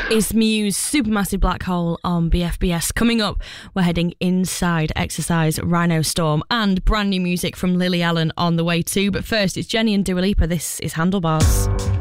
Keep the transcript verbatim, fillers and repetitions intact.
It's Muse, Supermassive Black Hole on B F B S. Coming up, we're heading inside Exercise, Rhino Storm, and brand new music from Lily Allen on the way too. But first, it's Jenny and Dua Lipa. This is Handlebars.